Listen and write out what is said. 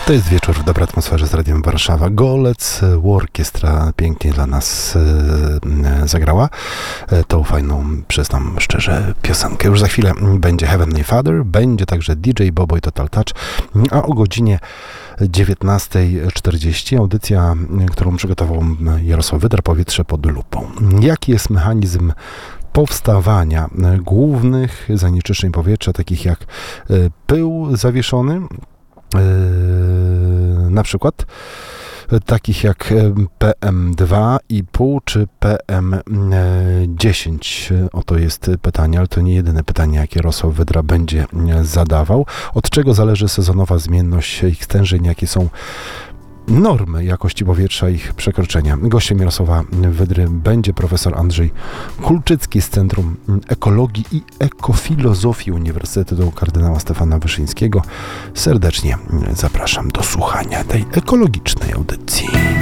To jest wieczór w dobrej atmosferze z Radiem Warszawa. Golec Orkiestra pięknie dla nas zagrała tą fajną, przyznam szczerze, piosenkę. Już za chwilę będzie Heavenly Father, będzie także DJ Bobo i Total Touch, a o godzinie 19:40 audycja, którą przygotował Jarosław Wydra, Powietrze pod lupą. Jaki jest mechanizm powstawania głównych zanieczyszczeń powietrza, takich jak pył zawieszony, na przykład takich jak PM2,5 czy PM10? Oto jest pytanie, ale to nie jedyne pytanie, jakie Jarosław Wydra będzie zadawał. Od czego zależy sezonowa zmienność ich stężeń, jakie są normy jakości powietrza, ich przekroczenia? Gościem Jarosława Wydry będzie profesor Andrzej Kulczycki z Centrum Ekologii i Ekofilozofii Uniwersytetu Kardynała Stefana Wyszyńskiego. Serdecznie zapraszam do słuchania tej ekologicznej audycji.